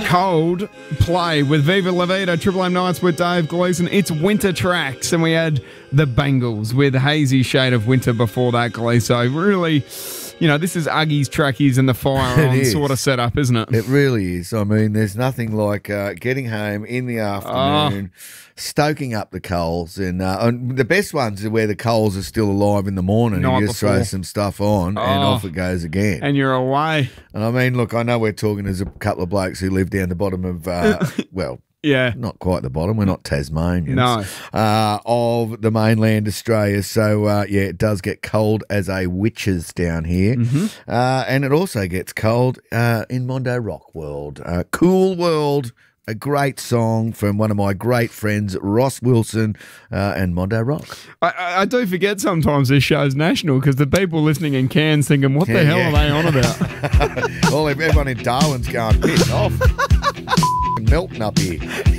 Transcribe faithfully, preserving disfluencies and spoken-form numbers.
Cold play with Viva La Vida, Triple M Nights with Dave Gleeson. It's winter tracks, and we had the Bangles with Hazy Shade of Winter before that, Glee. So really, you know, this is Uggies, Trackies and the Fire On sort of setup, isn't it? It really is. I mean, there's nothing like uh, getting home in the afternoon, oh. stoking up the coals, and, uh, and the best ones are where the coals are still alive in the morning. Night and you just before. Throw some stuff on, oh. and off it goes again. And you're away. And I mean, look, I know we're talking as a couple of blokes who live down the bottom of, uh, well, yeah, not quite the bottom. We're not Tasmanians. No. Uh, of the mainland Australia. So, uh, yeah, it does get cold as a witches down here. Mm-hmm. Uh, and it also gets cold uh, in Mondo Rock World. Uh, Cool World, a great song from one of my great friends, Ross Wilson uh, and Mondo Rock. I, I do forget sometimes this show's national because the people listening in Cairns thinking, what yeah, the hell yeah. are they on about? Well, everyone in Darwin's going, piss off. Melting up here.